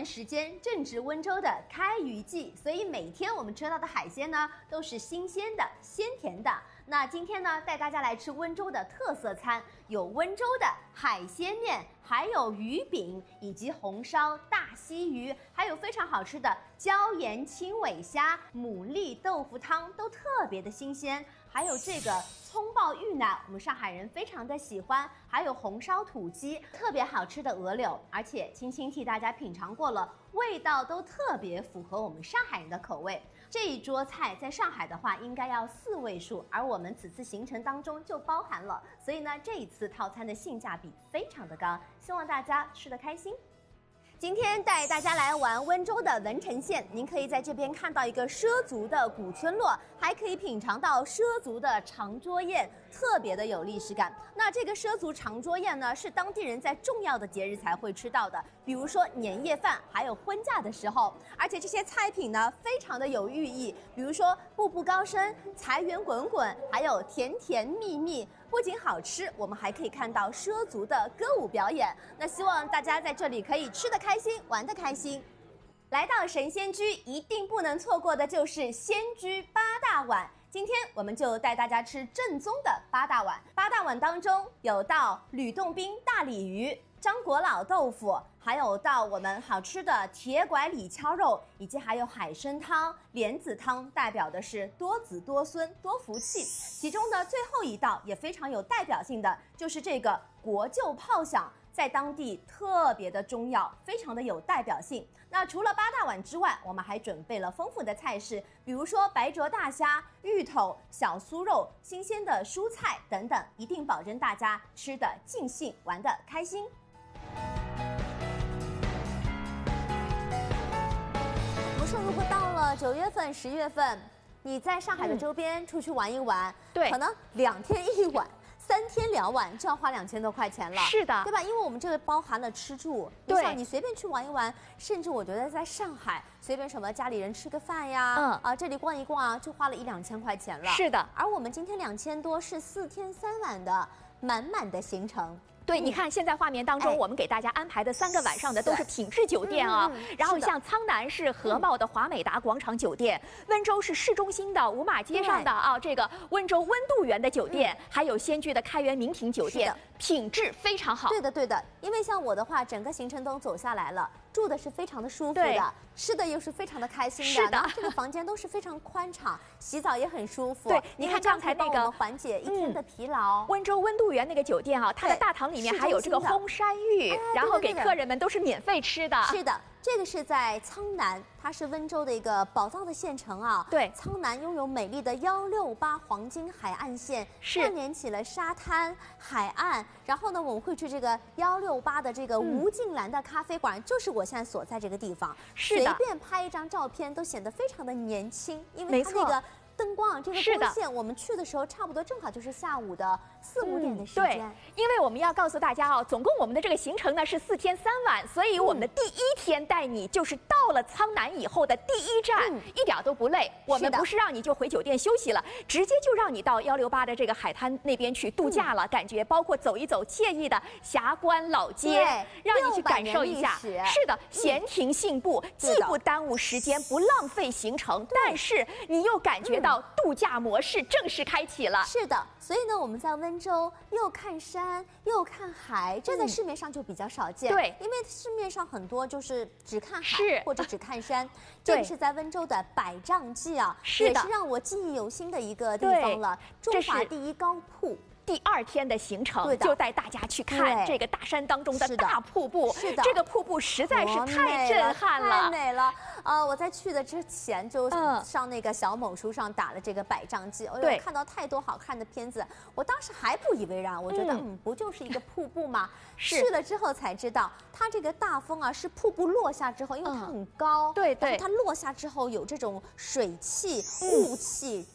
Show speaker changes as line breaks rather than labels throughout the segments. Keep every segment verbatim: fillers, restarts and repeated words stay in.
时间正值温州的开渔季，所以每天我们吃到的海鲜呢都是新鲜的、鲜甜的。那今天呢，带大家来吃温州的特色餐，有温州的海鲜面，还有鱼饼，以及红烧大溪鱼，还有非常好吃的椒盐青尾虾、牡蛎豆腐汤，都特别的新鲜。还有这个葱爆芋奶，我们上海人非常的喜欢。还有红烧土鸡，特别好吃的鹅柳，而且青青替大家品尝过了，味道都特别符合我们上海人的口味。这一桌菜在上海的话应该要四位数，而我们此次行程当中就包含了，所以呢，这一次套餐的性价比非常的高，希望大家吃得开心。今天带大家来玩温州的文成县，您可以在这边看到一个畲族的古村落，还可以品尝到畲族的长桌宴，特别的有历史感。那这个畲族长桌宴呢，是当地人在重要的节日才会吃到的，比如说年夜饭，还有婚嫁的时候。而且这些菜品呢，非常的有寓意，比如说步步高升、财源滚滚，还有甜甜蜜蜜。不仅好吃，我们还可以看到畲族的歌舞表演。那希望大家在这里可以吃得开心，玩得开心。来到神仙居，一定不能错过的就是仙居八大碗。今天我们就带大家吃正宗的八大碗。八大碗当中有道吕洞宾大鲤鱼、张果老豆腐，还有到我们好吃的铁拐李敲肉，以及还有海参汤、莲子汤，代表的是多子多孙多福气。其中的最后一道也非常有代表性的，就是这个国臼炮响，在当地特别的中药，非常的有代表性。那除了八大碗之外，我们还准备了丰富的菜式，比如说白灼大虾、芋头、小酥肉、新鲜的蔬菜等等，一定保证大家吃得尽兴，玩得开心。我们说，如果到了九月份、十月份，你在上海的周边出去玩一玩，
对，
可能两天一晚。三天两晚就要花两千多块钱了，
是的，
对吧？因为我们这个包含了吃住，
对，
你想你随便去玩一玩，甚至我觉得在上海随便什么家里人吃个饭呀，嗯啊这里逛一逛啊，就花了一两千块钱了。
是的，
而我们今天两千多是四天三晚的满满的行程。
对，你看现在画面当中，我们给大家安排的三个晚上的都是品质酒店啊。然后像苍南是合茂的华美达广场酒店，温州是市中心的五马街上的啊这个温州温度园的酒店，还有仙居的开元名品酒店，品质非常好。
对的，对的，因为像我的话，整个行程都走下来了，住的是非常的舒服的，吃的又是非常的开心的。
是的，
这个房间都是非常宽敞，洗澡也很舒服。
对，你看刚才那个
缓解一天的疲劳。
温州温度园那个酒店啊，它的大堂里面还有这个烘山芋，然后给客人们都是免费吃的。
是的。这个是在苍南，它是温州的一个宝藏的县城啊。
对，
苍南拥有美丽的幺六八黄金海岸线，串联起了沙滩、海岸。然后呢，我们会去这个幺六八的这个吴敬兰的咖啡馆，嗯、就是我现在所在这个地方。
是的，
随便拍一张照片都显得非常的年轻，因为它那个灯光这个光线，我们去的时候差不多正好就是下午的四五点的时间。
对，因为我们要告诉大家哦，总共我们的这个行程呢是四天三晚，所以我们的第一天带你就是到了苍南以后的第一站，嗯、一点都不累。我们不是让你就回酒店休息了，直接就让你到幺六八的这个海滩那边去度假了，嗯、感觉包括走一走惬意的霞关老街，让你去感受一下。是的，闲庭信步，嗯、既不耽误时间，不浪费行程，但是你又感觉到。度假模式正式开启了。
是的，所以呢，我们在温州又看山又看海，这在市面上就比较少见。
对，
因为市面上很多就是只看海
是
或者只看山。这个是在温州的百丈记啊，
是的，
也是让我记忆犹新的一个地方了。中华第一高瀑。
第二天的行程就带大家去看这个大山当中的大瀑布，
是的，
这个瀑布实在是太震撼了，
太美了。呃，我在去的之前就上那个小某书上打了这个百丈记，我有看到太多好看的片子，我当时还不以为然，我觉得嗯，不就是一个瀑布吗？去了之后才知道，它这个大风啊是瀑布落下之后，因为它很高，
对对，
它落下之后有这种水汽、雾气、大风。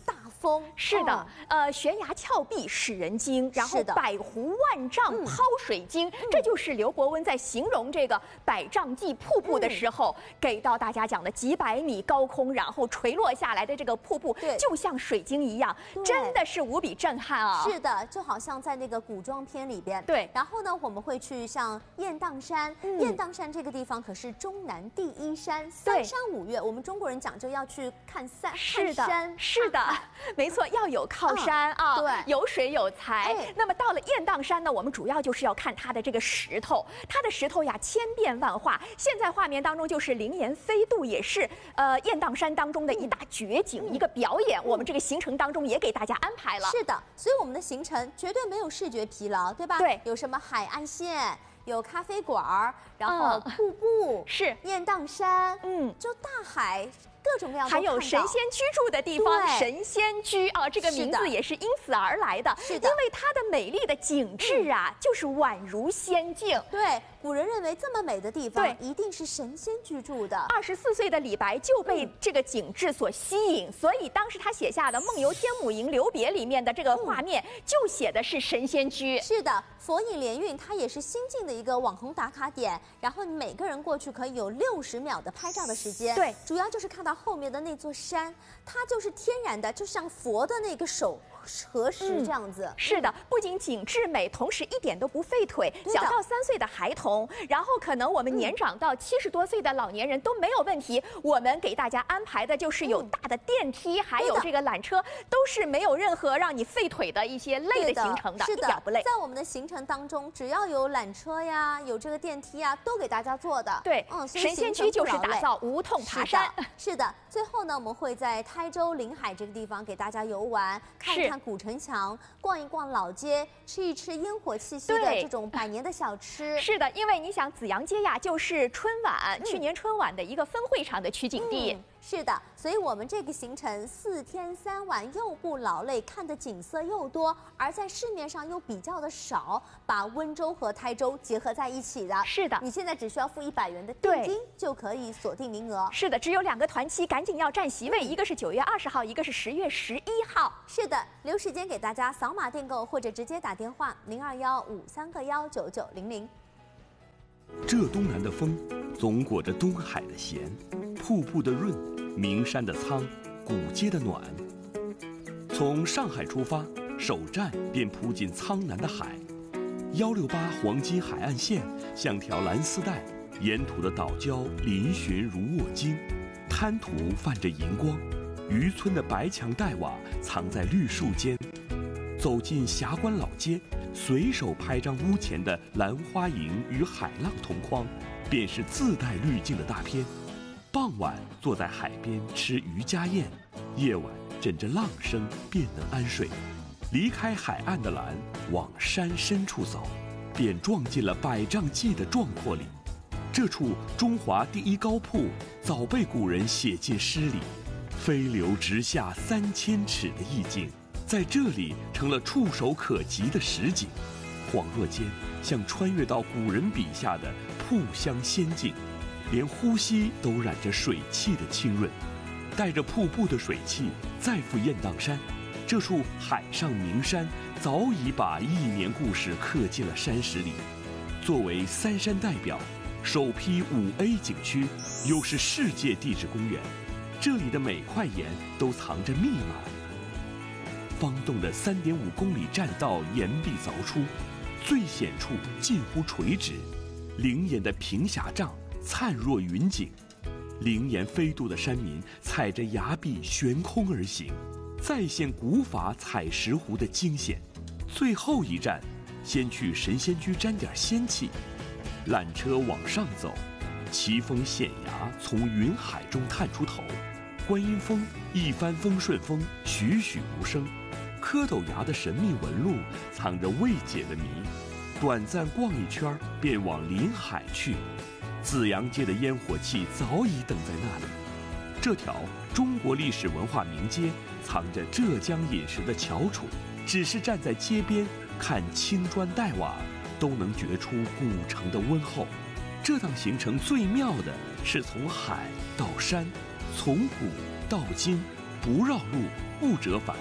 峰。
是的，哦、呃，悬崖峭壁使人惊，然后百湖万丈抛水晶，嗯、这就是刘伯温在形容这个百丈计瀑布的时候、嗯、给到大家讲的几百米高空，然后垂落下来的这个瀑布，就像水晶一样，真的是无比震撼啊！
是的，就好像在那个古装片里边。
对，
然后呢，我们会去像雁荡山，嗯、雁荡山这个地方可是中南第一山，三山五岳，我们中国人讲究要去看山，
是的，
看山
是的，啊、没错，要有靠山、嗯、啊，对，有水有财。哎、那么到了雁荡山呢，我们主要就是要看它的这个石头，它的石头呀千变万化。现在画面当中就是灵岩飞渡，也是呃雁荡山当中的一大绝景、嗯、一个表演。嗯、我们这个行程当中也给大家安排了。
是的，所以我们的行程绝对没有视觉疲劳，对吧？
对，
有什么海岸线。有咖啡馆，然后瀑布、嗯、
是
雁荡山，嗯，就大海。各种各样，
还有神仙居住的地方，神仙居啊，这个名字也是因此而来的。
是的，
因为它的美丽的景致啊，嗯、就是宛如仙境。
对，古人认为这么美的地方，一定是神仙居住的。
二十四岁的李白就被这个景致所吸引，嗯、所以当时他写下的《梦游天姥吟留别》里面的这个画面，嗯、就写的是神仙居。
是的，佛印连运它也是新晋的一个网红打卡点，然后你每个人过去可以有六十秒的拍照的时间。
对，
主要就是看到后面的那座山，它就是天然的，就像佛的那个手合十这样子。
嗯、是的，不仅景致美，同时一点都不费腿。小到三岁的孩童，然后可能我们年长到七十多岁的老年人都没有问题。我们给大家安排的就是有大的电梯，嗯、还有这个缆车，都是没有任何让你费腿的一些累的行程的，
是的，
一点不累。
在我们的行程当中，只要有缆车呀，有这个电梯啊，都给大家做的。
对，嗯，所以神仙居就是打造无痛爬山。
是的，是的。最后呢，我们会在台州临海这个地方给大家游玩，看一看古城墙，逛一逛老街，吃一吃烟火气息的这种百年的小吃。
是的，因为你想紫阳街呀，就是春晚、嗯、去年春晚的一个分会场的取景地。
嗯是的，所以我们这个行程四天三晚又不劳累，看的景色又多，而在市面上又比较的少，把温州和台州结合在一起的。
是的，
你现在只需要付一百元的定金就可以锁定名额。
是的，只有两个团期，赶紧要占席位，一个是九月二十号，一个是十月十一号。
是的，留时间给大家扫码订购，或者直接打电话零二幺五三个幺九九零零。
浙东南的风，总裹着东海的咸，瀑布的润，名山的苍，古街的暖。从上海出发，首站便扑进苍南的海。幺六八黄金海岸线像条蓝丝带，沿途的岛礁嶙峋如卧金，滩涂泛着银光。渔村的白墙黛瓦藏在绿树间。走进霞关老街，随手拍张屋前的兰花楹与海浪同框，便是自带滤镜的大片。傍晚坐在海边吃渔家宴，夜晚枕着浪声便能安睡。离开海岸的蓝，往山深处走，便撞进了百丈记的壮阔里。这处中华第一高瀑，早被古人写进诗里，飞流直下三千尺的意境，在这里成了触手可及的实景。恍若间，像穿越到古人笔下的瀑乡仙境，连呼吸都染着水汽的清润。带着瀑布的水汽，再赴雁荡山，这处海上名山早已把亿年故事刻进了山石里。作为三山代表，首批五 A 景区，又是世界地质公园，这里的每块岩都藏着密码。方洞的 三点五公里栈道岩壁凿出，最险处近乎垂直，灵岩的平峡障灿若云锦。灵岩飞渡的山民踩着崖壁悬空而行，再现古法采石湖的惊险。最后一站，先去神仙居沾点仙气。缆车往上走，奇峰险崖从云海中探出头，观音峰一帆风顺风，栩栩如生。蝌蚪崖的神秘纹路藏着未解的谜，短暂逛一圈便往临海去。紫阳街的烟火气早已等在那里。这条中国历史文化名街藏着浙江饮食的翘楚，只是站在街边看青砖黛瓦，都能觉出古城的温厚。这趟行程最妙的是从海到山，从古到今，不绕路，不折返，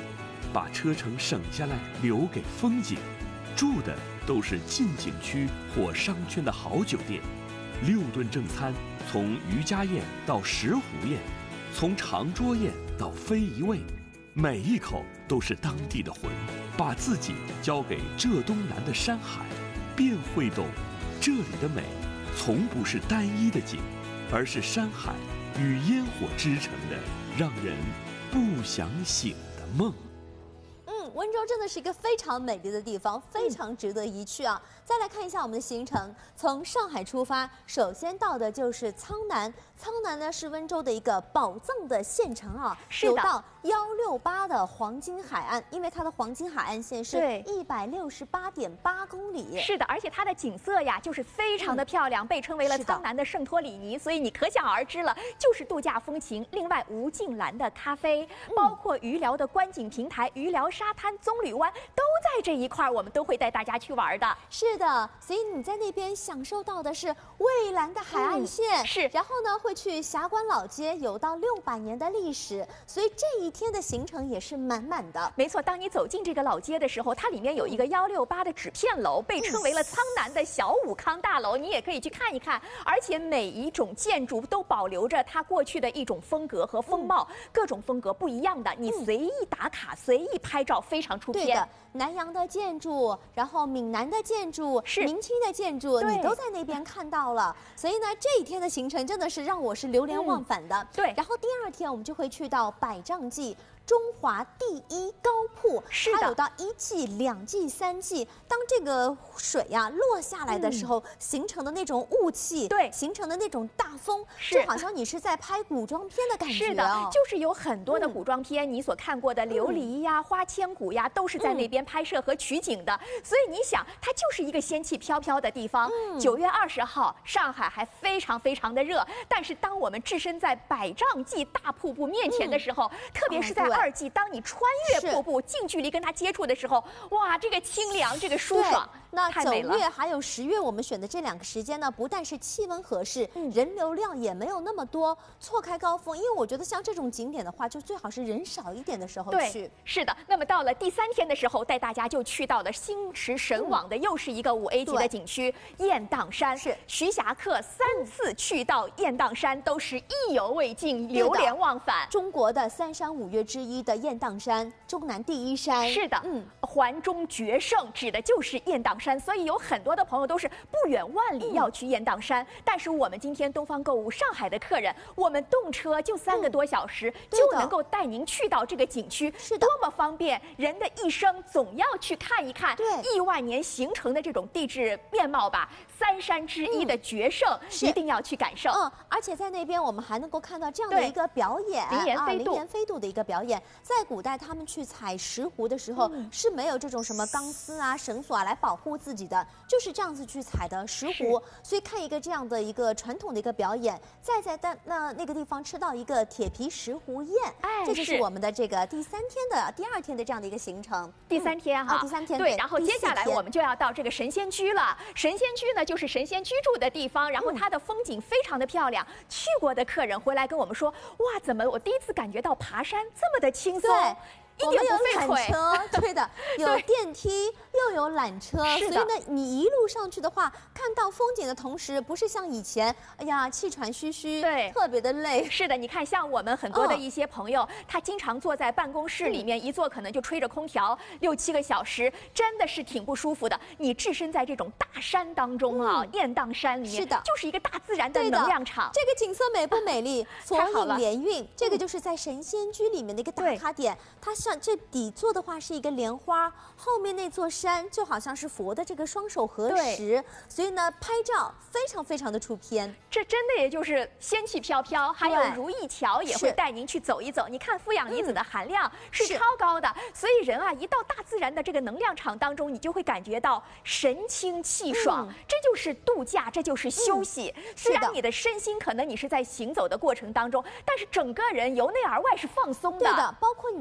把车程省下来留给风景，住的都是近景区或商圈的好酒店。六顿正餐，从渔家宴到石湖宴，从长桌宴到非遗味，每一口都是当地的魂。把自己交给浙东南的山海，便会懂这里的美从不是单一的景，而是山海与烟火织成的让人不想醒的梦。
嗯，温州真的是一个非常美丽的地方，非常值得一去啊！嗯、再来看一下我们的行程，从上海出发，首先到的就是苍南。苍南呢是温州的一个宝藏的县城啊，有到幺六八的黄金海岸，因为它的黄金海岸线是一百六十八点八公里。
是的，而且它的景色呀就是非常的漂亮，嗯、被称为了苍南的圣托里尼，所以你可想而知了，就是度假风情。另外，吴敬蓝的咖啡，嗯、包括余寮的观景平台、余寮沙滩、棕榈湾都在这一块，我们都会带大家去玩的。
是的，所以你在那边享受到的是蔚蓝的海岸线，
嗯、是，
然后呢会去霞关老街，有到六百年的历史，所以这一天的行程也是满满的。
没错，当你走进这个老街的时候，它里面有一个幺六八的纸片楼，被称为了苍南的小武康大楼，你也可以去看一看。而且每一种建筑都保留着它过去的一种风格和风貌，嗯、各种风格不一样的，你随意打卡、随意拍照，非常出片。
对的，南洋的建筑，然后闽南的建筑，是明清的建筑，你都在那边看到了。所以呢，这一天的行程真的是让我是流连忘返的。嗯、
对，
然后第二天我们就会去到百丈记。中华第一高瀑，
是的，
它有到一季、两季、三季。当这个水呀、啊、落下来的时候，嗯、形成的那种雾气，
对，
形成的那种大风，就好像你是在拍古装片的感觉、哦。
是的，就是有很多的古装片，嗯、你所看过的琉璃呀、花千骨呀，都是在那边拍摄和取景的。嗯、所以你想，它就是一个仙气飘飘的地方。九、嗯、月二十号，上海还非常非常的热，但是当我们置身在百丈记大瀑布面前的时候，嗯、特别是在二季，当你穿越瀑布近距离跟它接触的时候，哇，这个清凉，这个舒爽，
那九月还有十月，我们选的这两个时间呢，不但是气温合适，嗯、人流量也没有那么多，错开高峰。因为我觉得像这种景点的话，就最好是人少一点的时候去。
对，是的。那么到了第三天的时候，带大家就去到了心驰神往的，又是一个五 A 级的景区——雁荡山。是徐霞客三次去到雁荡山，都是意犹未尽，流连忘返。
中国的三山五岳之一的雁荡山，中南第一山。
是的，嗯，环中绝胜指的就是雁荡山，所以有很多的朋友都是不远万里要去雁荡山。嗯、但是我们今天东方购物上海的客人，我们动车就三个多小时，嗯、就能够带您去到这个景区，
是
多么方便！人的一生总要去看一看
对
亿万年形成的这种地质面貌吧。三山之一的绝胜，嗯、一定要去感受。
嗯，而且在那边我们还能够看到这样的一个表演，
灵岩飞渡，
灵岩飞渡的一个表演。在古代他们去采石湖的时候，嗯、是没有这种什么钢丝啊、绳索啊来保护自己的，就是这样子去采的石湖。所以看一个这样的一个传统的一个表演，再在那那那个地方吃到一个铁皮石湖宴，哎，这就是我们的这个第三天的第二天的这样的一个行程。
第三天哈，
嗯、第三天
对，然后接下来我们就要到这个神仙居了。神仙居呢，就是神仙居住的地方，然后它的风景非常的漂亮。嗯、去过的客人回来跟我们说，哇，怎么我第一次感觉到爬山这么的轻松？
对。
一点不费
腿，车，对的，有电梯又有缆车，所以呢，你一路上去的话，看到风景的同时，不是像以前，哎呀，气喘吁吁，
对，
特别的累。
是的，你看，像我们很多的一些朋友，嗯、他经常坐在办公室里面，嗯、一坐可能就吹着空调六七个小时，真的是挺不舒服的。你置身在这种大山当中啊，雁、嗯、荡山里面，
是的，
就是一个大自然的能量场。
这个景色美不美丽？佛印联运，这个就是在神仙居里面的一个打卡点，它像。这底座的话是一个莲花，后面那座山就好像是佛的这个双手合十，所以呢拍照非常非常的出片。
这真的也就是仙气飘飘，还有如意桥也会带您去走一走。你看负氧离子的含量是超高的，嗯、所以人啊一到大自然的这个能量场当中，你就会感觉到神清气爽，嗯、这就是度假，这就是休息。嗯、虽然你的身心可能你是在行走的过程当中，但是整个人由内而外是放松的。
对的，包括你的心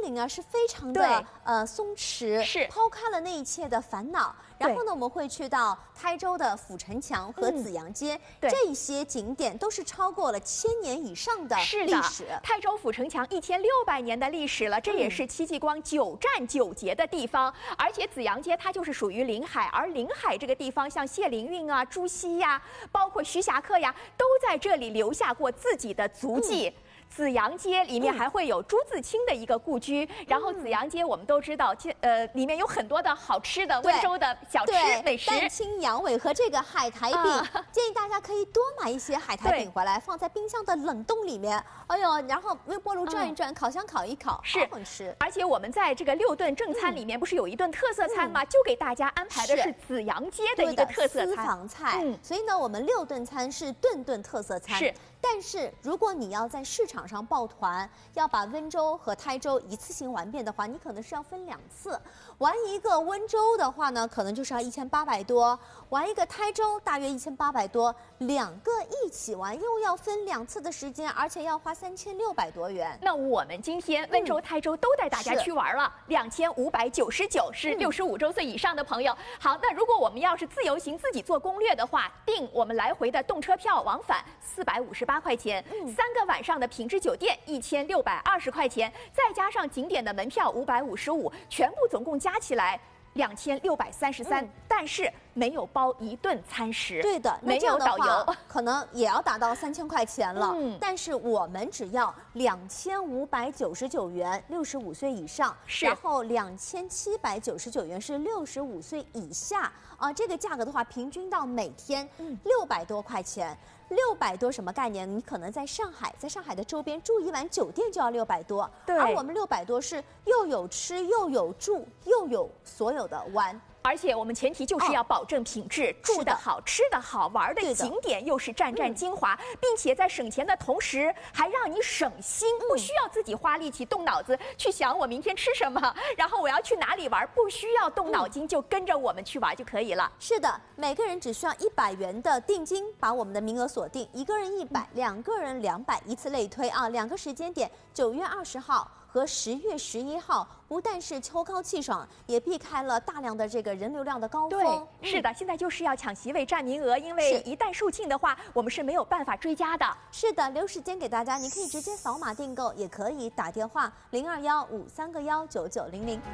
灵啊是非常的呃松弛，
是
抛开了那一切的烦恼。然后呢，我们会去到台州的府城墙和紫阳街，
嗯、
这些景点都是超过了千年以上的历史。
台州府城墙一千六百年的历史了，这也是戚继光久战久捷的地方。嗯、而且紫阳街它就是属于临海，而临海这个地方，像谢灵运啊、朱熹呀，包括徐霞客呀，都在这里留下过自己的足迹。嗯紫阳街里面还会有朱自清的一个故居，嗯、然后紫阳街我们都知道，呃，里面有很多的好吃的温州的小吃美食，
蛋清羊尾和这个海苔饼，啊、建议大家可以多买一些海苔饼回来，放在冰箱的冷冻里面。哎呦，然后微波炉转一转，嗯、烤箱烤一烤，
是
好吃。
而且我们在这个六顿正餐里面，不是有一顿特色餐吗？嗯、就给大家安排的是紫阳街的一个特色餐，
私房菜。嗯，所以呢，我们六顿餐是顿顿特色餐。
是。
但是如果你要在市场上抱团，要把温州和台州一次性玩遍的话，你可能是要分两次。玩一个温州的话呢，可能就是要一千八百多；玩一个台州大约一千八百多，两个一起玩又要分两次的时间，而且要花三千六百多元。
那我们今天温州、台州都带大家去玩了，两千五百九十九是六十五周岁以上的朋友。嗯、好，那如果我们要是自由行自己做攻略的话，订我们来回的动车票往返四百五十八块钱，嗯、三个晚上的品质酒店一千六百二十块钱，再加上景点的门票五百五十五，全部总共加起来两千六百三十三，但是没有包一顿餐食。
对的，
没有导游，
可能也要达到三千块钱了。嗯，但是我们只要两千五百九十九元，六十五岁以上，
是，
然后两千七百九十九元是六十五岁以下啊。这个价格的话，平均到每天六百多块钱。六百多什么概念？你可能在上海，在上海的周边住一晚酒店就要六百多，
对，
而我们六百多是又有吃又有住又有所有的玩。
而且我们前提就是要保证品质，哦、住得好，吃得好，玩的景点又是站站精华，嗯、并且在省钱的同时还让你省心，嗯、不需要自己花力气动脑子去想我明天吃什么，然后我要去哪里玩，不需要动脑筋，嗯、就跟着我们去玩就可以了。
是的，每个人只需要一百元的定金，把我们的名额锁定，一个人一百，嗯、两个人两百，以此类推啊。两个时间点，九月二十号。和十月十一号，不但是秋高气爽，也避开了大量的这个人流量的高峰。
对，嗯、是的，现在就是要抢席位占名额，因为一旦售罄的话，我们是没有办法追加的。
是的，留时间给大家，你可以直接扫码订购，也可以打电话零二幺五三个幺九九零零。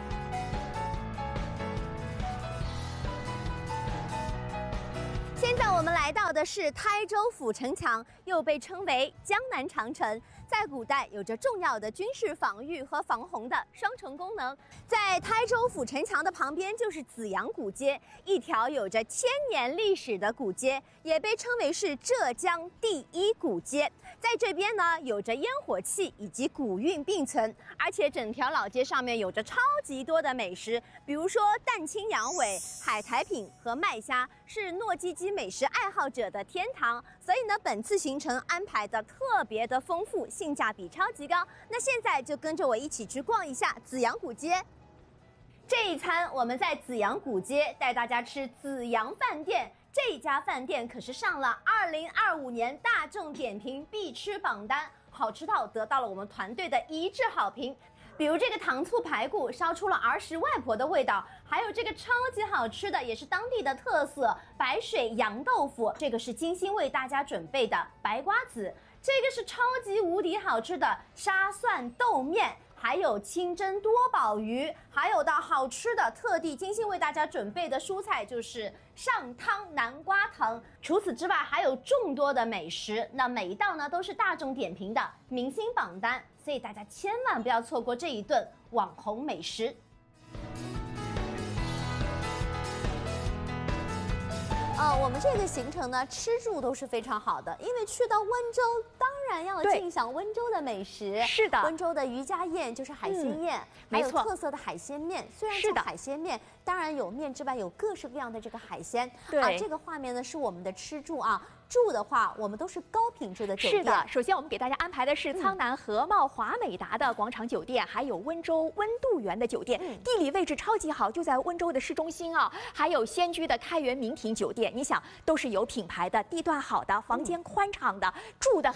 现在我们来到的是台州府城墙，又被称为江南长城。在古代有着重要的军事防御和防洪的双重功能。在台州府城墙的旁边就是紫阳古街，一条有着千年历史的古街，也被称为是浙江第一古街。在这边呢，有着烟火气以及古韵并存，而且整条老街上面有着超级多的美食，比如说蛋清羊尾、海苔品和麦虾，是糯叽叽美食爱好者的天堂。所以呢，本次行程安排的特别的丰富，性价比超级高。那现在就跟着我一起去逛一下紫阳古街。这一餐我们在紫阳古街带大家吃紫阳饭店。这家饭店可是上了二零二五年大众点评必吃榜单，好吃到得到了我们团队的一致好评。比如这个糖醋排骨烧出了儿时外婆的味道，还有这个超级好吃的也是当地的特色白水羊豆腐，这个是精心为大家准备的白瓜子，这个是超级无敌好吃的沙蒜豆面，还有清蒸多宝鱼，还有的好吃的特地精心为大家准备的蔬菜就是上汤南瓜藤。除此之外还有众多的美食，那每一道呢都是大众点评的明星榜单，所以大家千万不要错过这一顿网红美食。呃，我们这个行程呢，吃住都是非常好的，因为去到温州，当然要尽享温州的美食。是的，温州的渔家宴就是海鲜宴，嗯、还有特色的海鲜面。虽然叫海鲜面，当然有面之外，有各式各样的这个海鲜。对啊，这个画面呢是我们的吃住啊。住的话，我们都是高品质的酒店。是的，
首先我们给大家安排的是苍南和茂华美达的广场酒店，嗯、还有温州温度园的酒店，嗯、地理位置超级好，就在温州的市中心啊。还有仙居的开元名庭酒店，你想都是有品牌的，地段好的，房间宽敞的，嗯、住得很舒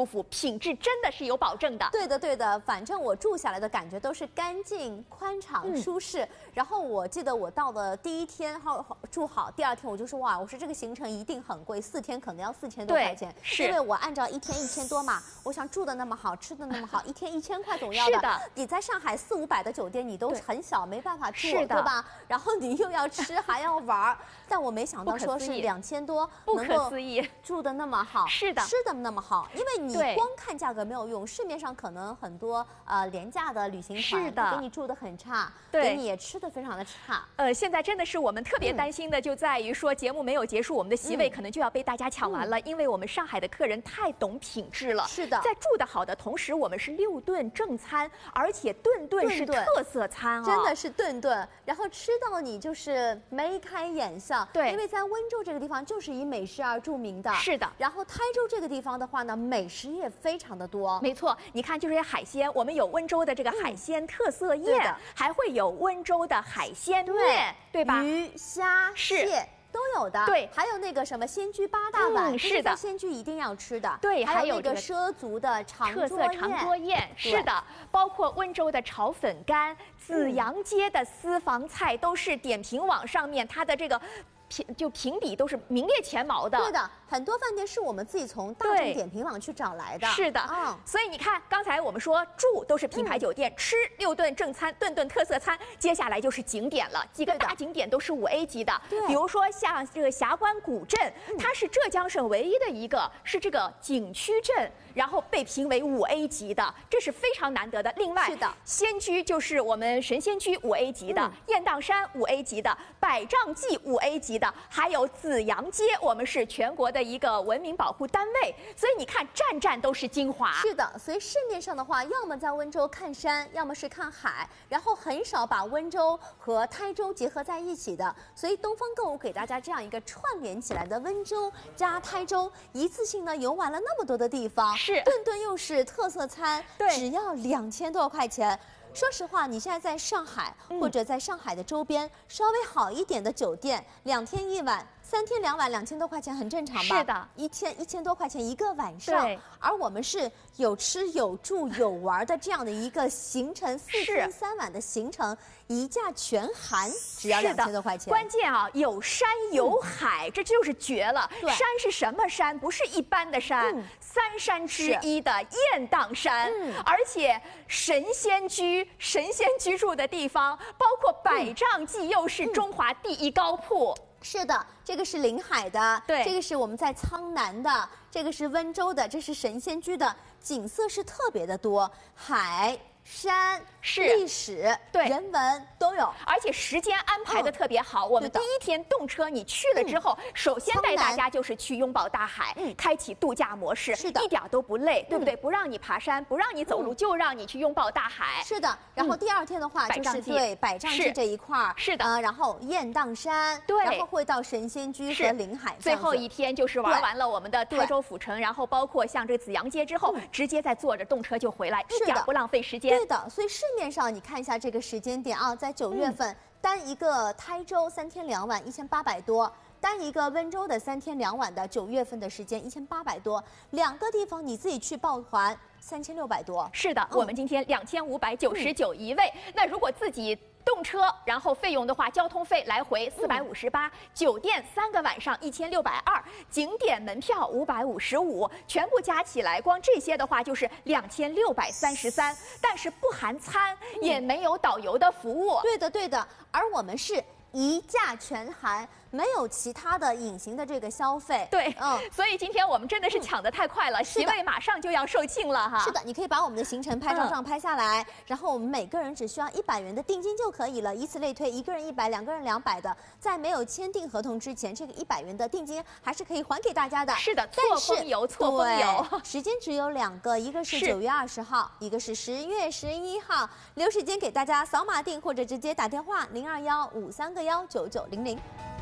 服，品质真的是有保证的。
对的，对的，反正我住下来的感觉都是干净、宽敞、
嗯、
舒适。然后我记得我到了第一天好住好，第二天我就说哇，我说这个行程一定很贵，四天可能要四千多块钱，
是
因为我按照一天一千多嘛，我想住的那么好，吃的那么好，一天一千块总要的。
是的，
你在上海四五百的酒店你都很小，没办法住，
是的，
对吧？然后你又要吃还要玩，但我没想到说是两千多，
不可思议，
住的那么好，
是的，
吃的那么好，因为你光看价格没有用，市面上可能很多呃廉价的旅行团，
是的，
给你住的很差，
对，
给你也吃的非常的差。
呃，现在真的是我们特别担心的，就在于说节目没有结束，我们的席位可能就要被大家抢完了，嗯、因为我们上海的客人太懂品质了。
是的，
在住的好的同时，我们是六顿正餐，而且顿顿是特色餐啊、哦，
真的是顿顿，然后吃到你就是眉开眼笑。
对，
因为在温州这个地方就是以美食而著名的。
是的，
然后台州这个地方的话呢，美食也非常的多。
没错，你看就这些海鲜，我们有温州的这个海鲜特色宴，嗯、还会有温州的海鲜面，对, 对吧？
鱼虾蟹。都有的，
对，
还有那个什么仙居八大碗，
嗯、是的，
仙居一定要吃的，
对，
还
有
那个畲族的长
特色长桌宴，是的，包括温州的炒粉干、紫阳街的私房菜，都是点评网上面它的这个。评就评比都是名列前茅的，
对的，很多饭店是我们自己从大众点评网去找来的，
是的，嗯，所以你看，刚才我们说住都是品牌酒店，嗯、吃六顿正餐，顿顿特色餐，接下来就是景点了，几个大景点都是五 A 级的，
对，
比如说像这个霞关古镇，嗯、它是浙江省唯一的一个是这个景区镇，然后被评为五 A 级的，这是非常难得的。另外，
是的，
仙居就是我们神仙居五 A 级的，嗯、雁荡山五 A 级的，百丈记五 A 级的，还有紫阳街，我们是全国的一个文明保护单位，所以你看，站站都是精华。
是的，所以市面上的话，要么在温州看山，要么是看海，然后很少把温州和台州结合在一起的。所以东方购物给大家这样一个串联起来的温州加台州，一次性呢游玩了那么多的地方，
是
顿顿又是特色餐，
对，
只要两千多块钱。说实话，你现在在上海、嗯、或者在上海的周边稍微好一点的酒店，两天一晚、三天两晚，两千多块钱很正常吧？
是的，
一千一千多块钱一个晚上。
对，
而我们是有吃有住有玩的这样的一个行程，四天三晚的行程，一价全含，只要两千多块钱。
关键啊，有山有海，嗯、这就是绝了。山是什么山？不是一般的山，嗯、三山之一的雁荡山，嗯、而且神仙居。神仙居住的地方，包括百丈记，又是中华第一高铺。
嗯、是的，这个是临海的，
对，
这个是我们在苍南的，这个是温州的，这是神仙居的，景色是特别的多，海。山
是
历史
对
人文都有，
而且时间安排的特别好。哦、我们第一天动车，你去了之后，嗯、首先带大家就是去拥抱大海，嗯、开启度假模式，
是的，
一点都不累，
嗯、
对不对？不让你爬山，不让你走路，嗯、就让你去拥抱大海。
是的。然后第二天的话，就是对百丈记这一块儿，
是的。
呃，然后雁荡山，
对，
然后会到神仙居和临海。
最后一天就是玩完了我们的台州府城，然后包括像这个紫阳街之后，
嗯、
直接再坐着动车就回来，一点不浪费时间。
对的，所以是。面上你看一下这个时间点啊，在九月份，嗯、单一个台州三天两晚一千八百多，单一个温州的三天两晚的九月份的时间一千八百多，两个地方你自己去报团三千六百多。
是的，嗯、我们今天两千五百九十九一位，嗯、那如果自己。动车，然后费用的话，交通费来回四百五十八，酒店三个晚上一千六百二，景点门票五百五十五，全部加起来，光这些的话就是两千六百三十三，但是不含餐，嗯、也没有导游的服务。
对的，对的，而我们是一价全含。没有其他的隐形的这个消费，
对，嗯，所以今天我们真的是抢得太快了，席位马上就要售罄了哈。
是的，你可以把我们的行程拍照上拍下来，嗯、然后我们每个人只需要一百元的定金就可以了，以此类推，一个人一百，两个人两百的，在没有签订合同之前，这个一百元的定金还是可以还给大家的。
是的，错峰游，错峰游，
时间只有两个，一个是九月二十号，一个是十月十一号，留时间给大家扫码订或者直接打电话零二幺五三个幺九九零零。